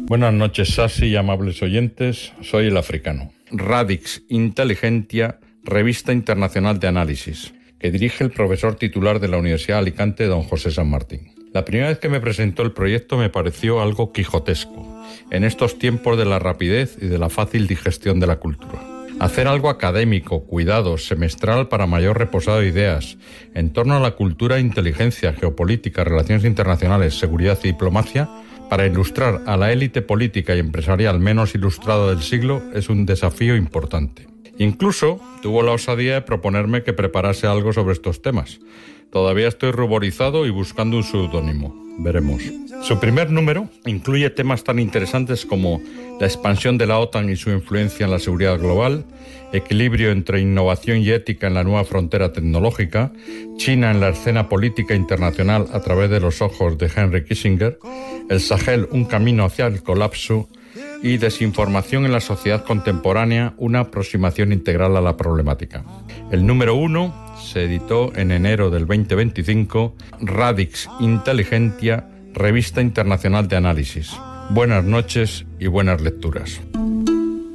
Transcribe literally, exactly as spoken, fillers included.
Buenas noches, Sasi y amables oyentes. Soy el africano. Radix Intelligentia, revista internacional de análisis, que dirige el profesor titular de la Universidad de Alicante, don José San Martín. La primera vez que me presentó el proyecto me pareció algo quijotesco, en estos tiempos de la rapidez y de la fácil digestión de la cultura. Hacer algo académico, cuidado, semestral para mayor reposado de ideas, en torno a la cultura, inteligencia, geopolítica, relaciones internacionales, seguridad y diplomacia, para ilustrar a la élite política y empresarial menos ilustrada del siglo, es un desafío importante. Incluso tuvo la osadía de proponerme que preparase algo sobre estos temas. Todavía estoy ruborizado y buscando un seudónimo. Veremos. Su primer número incluye temas tan interesantes como la expansión de la OTAN y su influencia en la seguridad global, equilibrio entre innovación y ética en la nueva frontera tecnológica, China en la escena política internacional a través de los ojos de Henry Kissinger, el Sahel, un camino hacia el colapso, y desinformación en la sociedad contemporánea, una aproximación integral a la problemática. El número uno se editó en enero del veinte veinticinco, Radix Intelligentia, revista internacional de análisis. Buenas noches y buenas lecturas.